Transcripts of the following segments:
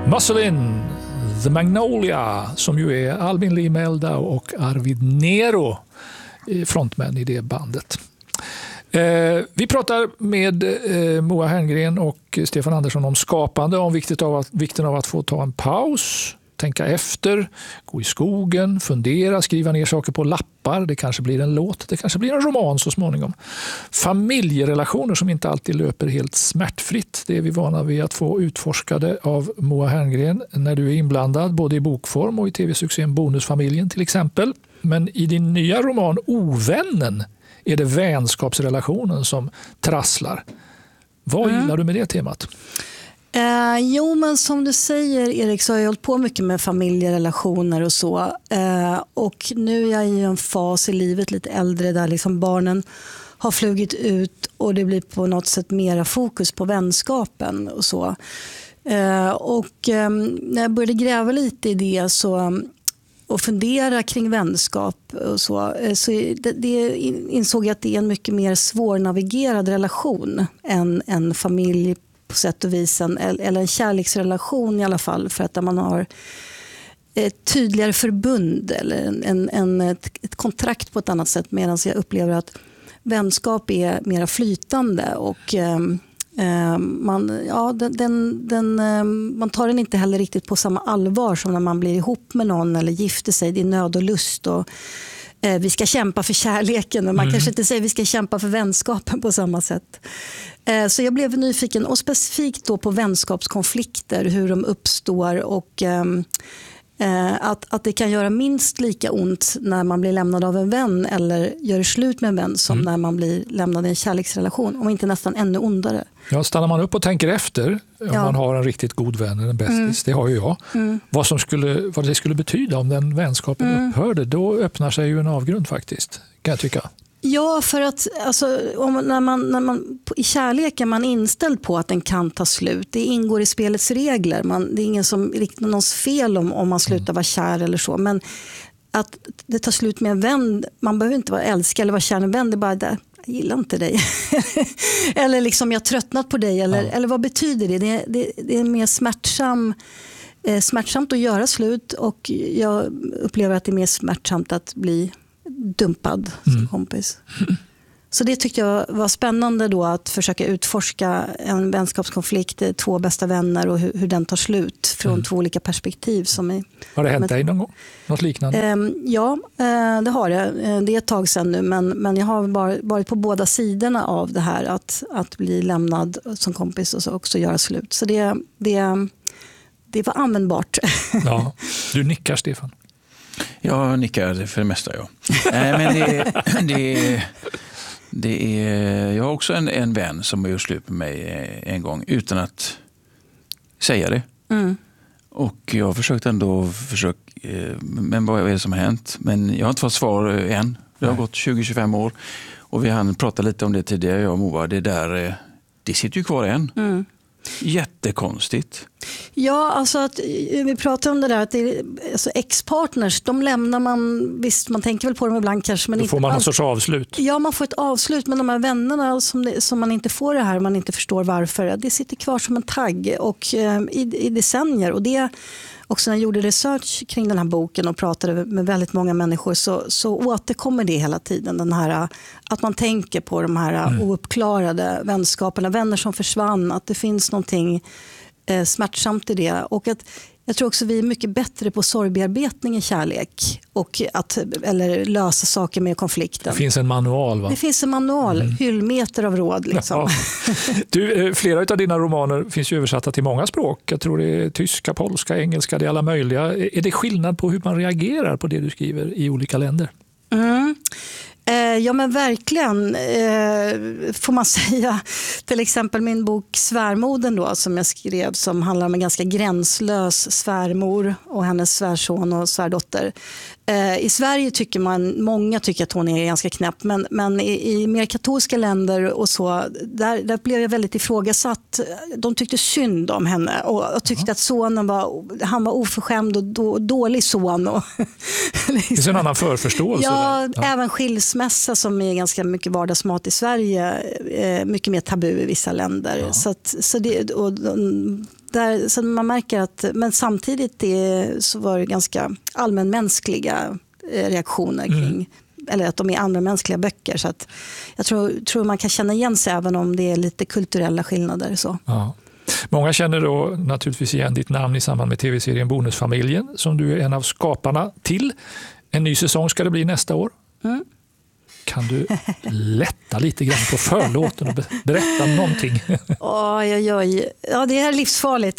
Muscle In, The Magnolia, som ju är Albin Lee Meldau och Arvid Nero, frontmän i det bandet. Vi pratar med Moa Herngren och Stefan Andersson om skapande, om vikten av att få ta en paus, tänka efter, gå i skogen, fundera, skriva ner saker på lappar. Det kanske blir en låt, det kanske blir en roman så småningom. Familjerelationer som inte alltid löper helt smärtfritt. Det är vi vana vid att få utforskade av Moa Herngren när du är inblandad, både i bokform och i tv-succén Bonusfamiljen till exempel. Men i din nya roman Ovännen är det vänskapsrelationen som trasslar. Vad gillar du med det temat? Jo, men som du säger, Erik, så har jag hållit på mycket med familjerelationer och så. Och nu är jag i en fas i livet, lite äldre, där liksom barnen har flugit ut och det blir på något sätt mera fokus på vänskapen och så. När jag började gräva lite i det och fundera kring vänskap och så det insåg jag att det är en mycket mer svårnavigerad relation än en familj på sätt och vis, eller en kärleksrelation i alla fall, för att där man har ett tydligare förbund eller ett kontrakt på ett annat sätt, medan jag upplever att vänskap är mera flytande och man tar den inte heller riktigt på samma allvar som när man blir ihop med någon eller gifter sig. Det är nöd och lust och vi ska kämpa för kärleken, men man kanske inte säger vi ska kämpa för vänskapen på samma sätt. Så jag blev nyfiken, och specifikt då på vänskapskonflikter, hur de uppstår och att det kan göra minst lika ont när man blir lämnad av en vän eller gör slut med en vän som när man blir lämnad i en kärleksrelation, om inte nästan ännu ondare. Ja, stannar man upp och tänker efter, om man har en riktigt god vän eller en bästis, det har ju jag, vad det skulle betyda om den vänskapen upphörde, då öppnar sig ju en avgrund faktiskt, kan jag tycka. Ja, för att alltså, när man i kärleken man är inställd på att den kan ta slut. Det ingår i spelets regler. Det är ingen som riktar någons fel om man slutar vara kär eller så. Men att det tar slut med en vän, man behöver inte vara älskad eller vara kär med en vän. Det är bara där, jag gillar inte dig. Eller liksom jag har tröttnat på dig. Eller vad betyder det? Det är mer smärtsamt att göra slut, och jag upplever att det är mer smärtsamt att bli dumpad som kompis. Så det tyckte jag var spännande då, att försöka utforska en vänskapskonflikt, två bästa vänner, och hur den tar slut från två olika perspektiv. Har det hänt dig någon gång? Något liknande? Ja, det har det. Det är ett tag sedan nu, men jag har varit på båda sidorna av det här, att bli lämnad som kompis och så också göra slut. Så det var användbart. Ja, du nickar, Stefan. Jag nickar för det mesta, ja. Men det är, jag har också en vän som har gjort slut med mig en gång utan att säga det. Och jag har försökt men vad är det som har hänt? Men jag har inte fått svar än. Det har gått 20-25 år. Och vi hann prata lite om det tidigare, jag och Moa. Det sitter ju kvar än. Jättekonstigt. Ja, alltså att vi pratar om det där att alltså ex-partners, de lämnar man, visst man tänker väl på dem ibland kanske, men då inte får man en sorts avslut. Ja, man får ett avslut, men de här vännerna som man inte får det här, man inte förstår varför, det sitter kvar som en tagg och i decennier. Och det också när jag gjorde research kring den här boken och pratade med väldigt många människor, så återkommer det hela tiden, den här att man tänker på de här ouppklarade vänskaperna, vänner som försvann, att det finns någonting smärtsamt i det, och att jag tror också vi är mycket bättre på sorgbearbetning i kärlek och eller lösa saker med konflikten. Det finns en manual, va? Det finns en manual, hyllmeter av råd liksom. Ja. Du, flera av dina romaner finns ju översatta till många språk. Jag tror det är tyska, polska, engelska, det är alla möjliga. Är det skillnad på hur man reagerar på det du skriver i olika länder? Ja, men verkligen får man säga. Till exempel min bok Svärmodern då, som jag skrev, som handlar om en ganska gränslös svärmor och hennes svärson och svärdotter. I Sverige många tycker att hon är ganska knäpp, men i mer katolska länder och så, där blev jag väldigt ifrågasatt. De tyckte synd om henne och tyckte att sonen var oförskämd och dålig son. Och det finns en annan förförståelse. Ja, även skilsmässa skilsmässa som är ganska mycket vardagsmat i Sverige, mycket mer tabu i vissa länder. Ja. Så man märker att, men samtidigt så var det ganska allmänmänskliga reaktioner kring, eller att de är allmänmänskliga böcker. Så att jag tror man kan känna igen sig även om det är lite kulturella skillnader. Så. Ja. Många känner då naturligtvis igen ditt namn i samband med tv-serien Bonusfamiljen som du är en av skaparna till. En ny säsong ska det bli nästa år. Kan du lätta lite grann på förlåten och berätta någonting? Oj. Ja, det är livsfarligt.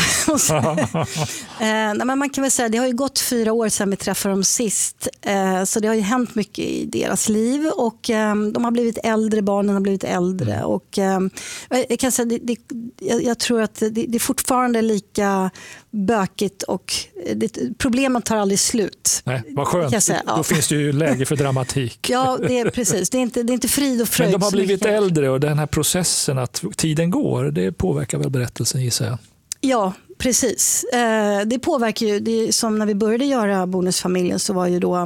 Men man kan väl säga, det har ju gått 4 år sedan vi träffade dem sist. Så det har ju hänt mycket i deras liv. Och de har blivit äldre, barnen har blivit äldre. Och jag kan säga, jag tror att det är fortfarande lika bökigt och problemet tar aldrig slut. Nej, vad skönt. Då finns det ju läge för dramatik. Ja, det är precis. Det är inte frid och fröjd. Men de har blivit äldre och den här processen att tiden går, det påverkar väl berättelsen, gissar jag? Ja, precis. Det påverkar ju, det som när vi började göra Bonusfamiljen så var ju då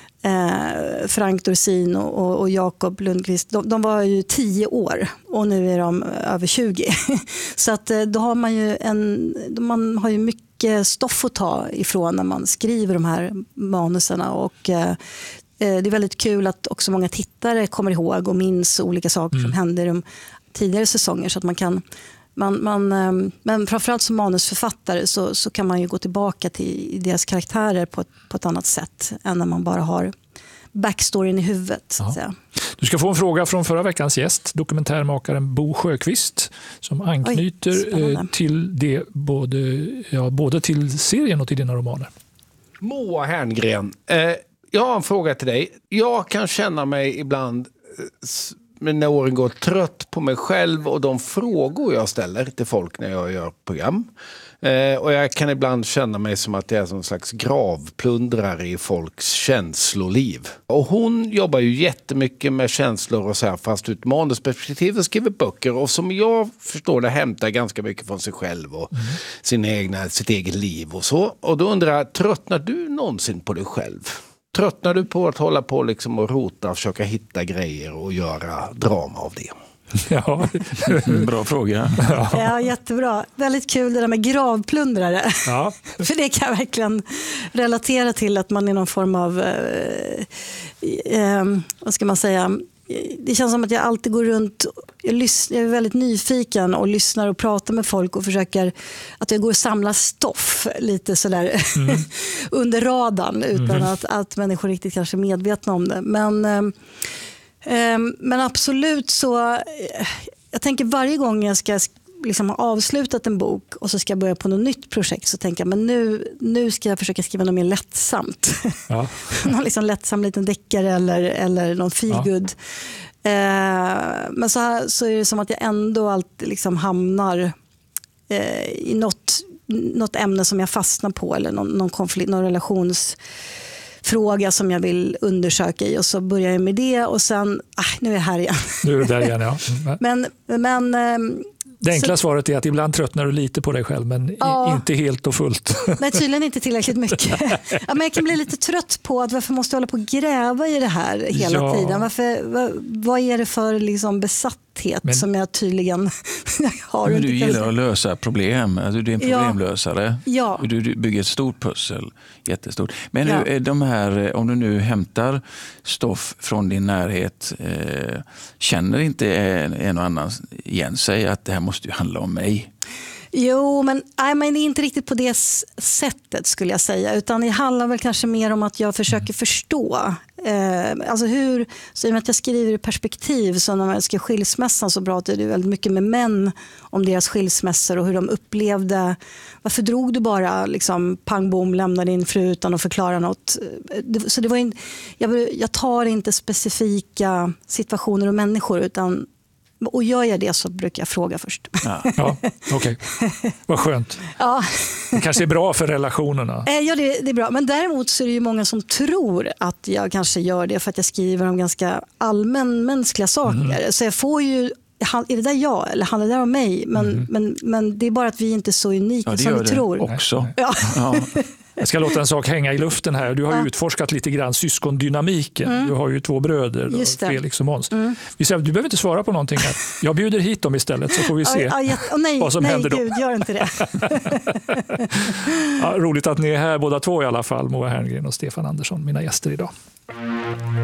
Frank Dorsin och Jakob Lundqvist, de var ju 10 år och nu är de över 20. Så att då har man har ju mycket stoff att ta ifrån när man skriver de här manuserna, och det är väldigt kul att också många tittare kommer ihåg och minns olika saker som hände i de tidigare säsonger, så att man kan men framförallt som manusförfattare så kan man ju gå tillbaka till deras karaktärer på ett annat sätt än när man bara har backstoryn i huvudet. Så att säga. Du ska få en fråga från förra veckans gäst, dokumentärmakaren Bo Sjöqvist, som anknyter till det både till serien och till dina romaner. Moa Herngren, jag har en fråga till dig. Jag kan känna mig ibland när åren går trött på mig själv och de frågor jag ställer till folk när jag gör program. Och jag kan ibland känna mig som att jag är som en slags gravplundrare i folks känsloliv. Och hon jobbar ju jättemycket med känslor och så här, fast ut manusperspektiv, och skriver böcker. Och som jag förstår det hämtar ganska mycket från sig själv och sitt eget liv och så. Och då undrar jag, tröttnar du någonsin på dig själv? Tröttnar du på att hålla på liksom och rota och försöka hitta grejer och göra drama av det? Ja, bra fråga. Ja, jättebra. Väldigt kul det där med gravplundrare. Ja. För det kan jag verkligen relatera till, att man är någon form av vad ska man säga? Det känns som att jag alltid går runt, jag är väldigt nyfiken och lyssnar och pratar med folk och försöker att jag går och samlar stoff lite sådär under radarn utan att människor riktigt kanske är medvetna om det. Men absolut så, jag tänker varje gång jag ska liksom ha avslutat en bok och så ska jag börja på något nytt projekt, så tänker jag, men nu ska jag försöka skriva något mer lättsamt. Ja. Någon liksom lättsam liten deckare eller någon feelgood. Ja. Men så är det som att jag ändå alltid liksom hamnar i något ämne som jag fastnar på, eller någon konflikt, någon relationsfråga som jag vill undersöka i, och så börjar jag med det och sen, nu är jag här igen. Nu är du där igen, ja. Men det enkla svaret är att ibland tröttnar du lite på dig själv, men inte helt och fullt. Nej, tydligen inte tillräckligt mycket. Ja, men jag kan bli lite trött på att varför måste jag hålla på och gräva i det här hela tiden? Vad är det för liksom besatthet som jag tydligen har? Men du gillar att lösa problem. Alltså, du är en problemlösare. Ja. Du bygger ett stort pussel. Jättestort. Men de här, om du nu hämtar stoff från din närhet, känner inte en och annan igen sig att det här måste ju handla om mig? Jo, men inte riktigt på det sättet skulle jag säga, utan det handlar väl kanske mer om att jag försöker förstå. Alltså så i och med att jag skriver i perspektiv, så när man ska skilsmässan så pratar det väldigt mycket med män om deras skilsmässor och hur de upplevde, varför drog du bara liksom pang bom, lämnade din fru utan att förklara något. Så det var jag tar inte specifika situationer och människor, utan och gör jag det så brukar jag fråga först. Ja, okej. Vad skönt. Ja. Det kanske är bra för relationerna. Ja, det är bra. Men däremot så är det ju många som tror att jag kanske gör det för att jag skriver om ganska allmänmänskliga saker. Så jag får ju, är det där jag eller handlar det där om mig? Men det är bara att vi inte är så unika som vi tror. Också. Ja. Jag ska låta en sak hänga i luften här. Du har ju utforskat lite grann syskondynamiken. Du har ju 2 bröder, Felix och Måns. Vi säger, du behöver inte svara på någonting här. Jag bjuder hit dem istället så får vi se vad som händer då. Nej, Gud, gör inte det. Ja, roligt att ni är här båda två i alla fall, Moa Herngren och Stefan Andersson, mina gäster idag.